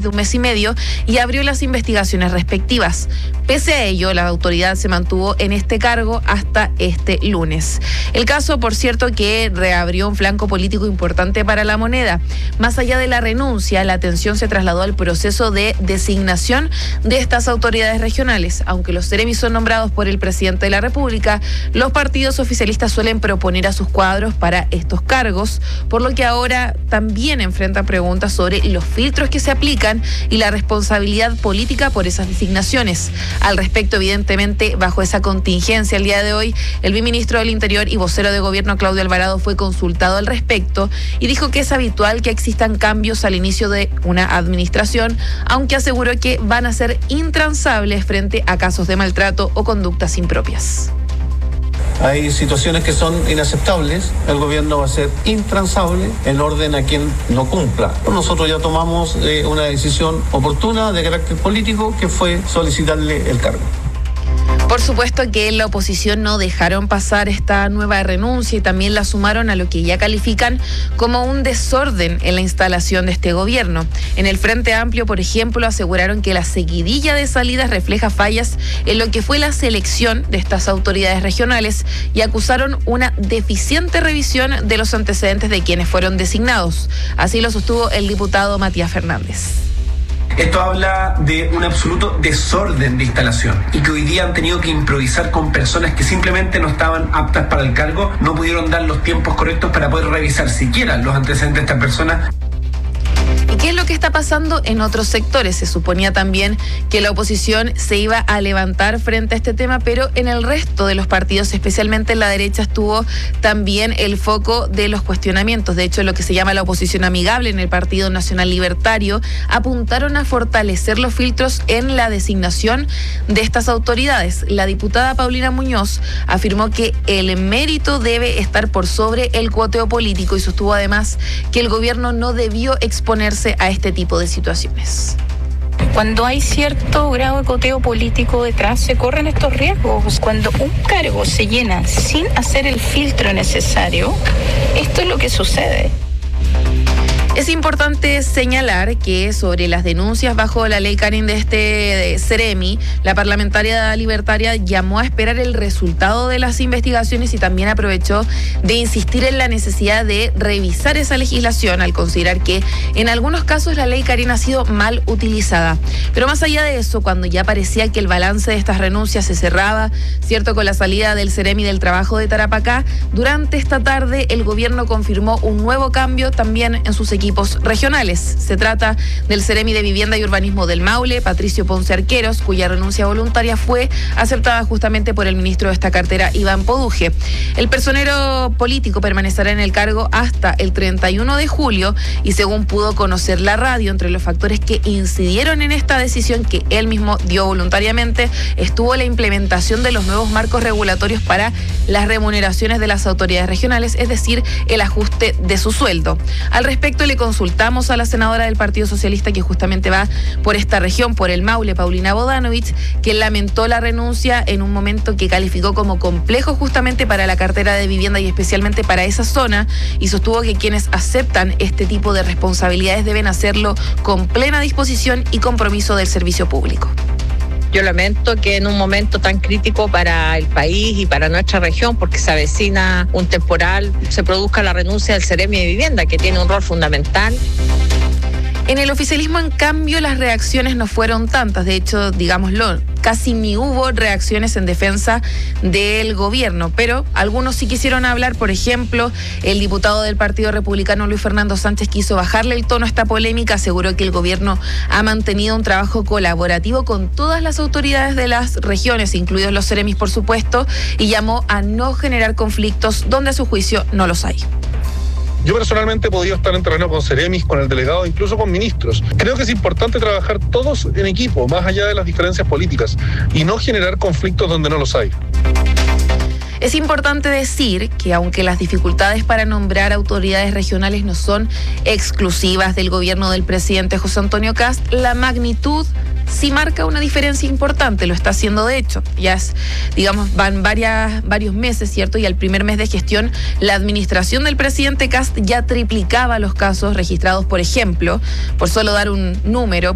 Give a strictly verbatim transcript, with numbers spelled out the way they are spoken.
de un mes y medio y abrió las investigaciones respectivas. Pese a ello, la autoridad se mantuvo en este cargo hasta este lunes. El caso, por cierto, que reabrió un flanco político importante para La Moneda. Más allá de la renuncia, la atención se trasladó al proceso de designación de estas autoridades regionales. Aunque los seremis son nombrados por el presidente de la República, los partidos oficialistas suelen proponer a sus cuadros para estos cargos, por lo que ahora también enfrentan preguntas sobre los filtros que se aplican y la responsabilidad política por esas designaciones. Al respecto, evidentemente, bajo esa contingencia, el día de hoy, el viceministro del Interior y vocero de gobierno, Claudio Alvarado, fue consultado al respecto y dijo que es habitual que existan cambios al inicio de una administración, aunque aseguró que van a ser intransables frente a casos de maltrato o conductas impropias. Hay situaciones que son inaceptables, el gobierno va a ser intransable en orden a quien no cumpla. Nosotros ya tomamos eh, una decisión oportuna de carácter político, que fue solicitarle el cargo. Por supuesto que en la oposición no dejaron pasar esta nueva renuncia y también la sumaron a lo que ya califican como un desorden en la instalación de este gobierno. En el Frente Amplio, por ejemplo, aseguraron que la seguidilla de salidas refleja fallas en lo que fue la selección de estas autoridades regionales y acusaron una deficiente revisión de los antecedentes de quienes fueron designados. Así lo sostuvo el diputado Matías Fernández. Esto habla de un absoluto desorden de instalación y que hoy día han tenido que improvisar con personas que simplemente no estaban aptas para el cargo, no pudieron dar los tiempos correctos para poder revisar siquiera los antecedentes de estas personas. ¿Y qué es lo que está pasando en otros sectores? Se suponía también que la oposición se iba a levantar frente a este tema, pero en el resto de los partidos, especialmente en la derecha, estuvo también el foco de los cuestionamientos. De hecho, lo que se llama la oposición amigable en el Partido Nacional Libertario apuntaron a fortalecer los filtros en la designación de estas autoridades. La diputada Paulina Muñoz afirmó que el mérito debe estar por sobre el cuoteo político y sostuvo además que el gobierno no debió exponerse a este tipo de situaciones. Cuando hay cierto grado de coteo político detrás, se corren estos riesgos. Cuando un cargo se llena sin hacer el filtro necesario, esto es lo que sucede. Es importante señalar que sobre las denuncias bajo la ley Karin de este de Ceremi, la parlamentaria libertaria llamó a esperar el resultado de las investigaciones y también aprovechó de insistir en la necesidad de revisar esa legislación al considerar que en algunos casos la ley Karin ha sido mal utilizada. Pero más allá de eso, cuando ya parecía que el balance de estas renuncias se cerraba, cierto, con la salida del Ceremi del trabajo de Tarapacá, durante esta tarde el gobierno confirmó un nuevo cambio también en sus equipos regionales. Se trata del Ceremi de Vivienda y Urbanismo del Maule, Patricio Ponce Arqueros, cuya renuncia voluntaria fue aceptada justamente por el ministro de esta cartera, Iván Poduje. El personero político permanecerá en el cargo hasta el treinta y uno de julio y, según pudo conocer la radio, entre los factores que incidieron en esta decisión que él mismo dio voluntariamente estuvo la implementación de los nuevos marcos regulatorios para las remuneraciones de las autoridades regionales, es decir, el ajuste de su sueldo. Al respecto, le consultamos a la senadora del Partido Socialista que justamente va por esta región, por el Maule, Paulina Bodanovich, que lamentó la renuncia en un momento que calificó como complejo justamente para la cartera de vivienda y especialmente para esa zona, y sostuvo que quienes aceptan este tipo de responsabilidades deben hacerlo con plena disposición y compromiso del servicio público. Yo lamento que en un momento tan crítico para el país y para nuestra región, porque se avecina un temporal, se produzca la renuncia del Ceremi de Vivienda, que tiene un rol fundamental. En el oficialismo, en cambio, las reacciones no fueron tantas. De hecho, digámoslo, casi ni hubo reacciones en defensa del gobierno, pero algunos sí quisieron hablar. Por ejemplo, el diputado del Partido Republicano, Luis Fernando Sánchez, quiso bajarle el tono a esta polémica, aseguró que el gobierno ha mantenido un trabajo colaborativo con todas las autoridades de las regiones, incluidos los Ceremis, por supuesto, y llamó a no generar conflictos donde a su juicio no los hay. Yo personalmente he podido estar en terreno con Ceremis, con el delegado, incluso con ministros. Creo que es importante trabajar todos en equipo, más allá de las diferencias políticas, y no generar conflictos donde no los hay. Es importante decir que aunque las dificultades para nombrar autoridades regionales no son exclusivas del gobierno del presidente José Antonio Kast, la magnitud sí marca una diferencia importante, lo está haciendo de hecho. Ya es, digamos, van varias, varios meses, ¿cierto? Y al primer mes de gestión, la administración del presidente Kast ya triplicaba los casos registrados, por ejemplo, por solo dar un número,